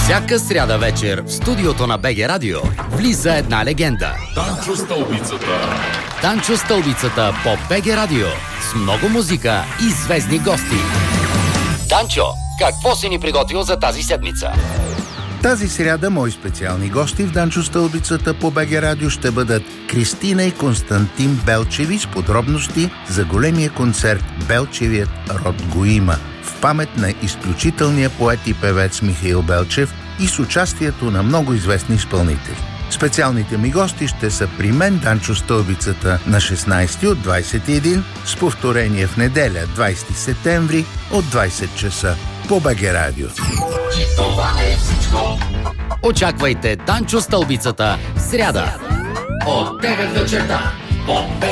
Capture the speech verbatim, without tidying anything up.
Всяка сряда вечер в студиото на БГ Радио влиза една легенда. Данчо Стълбицата. Данчо Стълбицата по БГ Радио с много музика и звездни гости. Данчо, какво си ни приготвил за тази седмица? Тази сряда мои специални гости в Данчо Стълбицата по БГ Радио ще бъдат Кристина и Константин Белчеви с подробности за големия концерт "Белчевият род го има" в памет на изключителния поет и певец Михаил Белчев и с участието на много известни изпълнители. Специалните ми гости ще са при мен Данчо Стълбицата на шестнайсети от двайсет и един, с повторение в неделя двайсети септември от двайсет часа по БГ Радио. Очаквайте Данчо Стълбицата в сряда от девет вечерта по БГ